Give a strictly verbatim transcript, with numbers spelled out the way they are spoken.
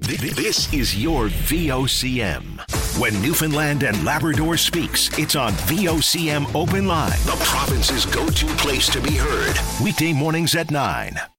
This is your V O C M. When Newfoundland and Labrador speaks, it's on V O C M Open Line, the province's go-to place to be heard. Weekday mornings at nine.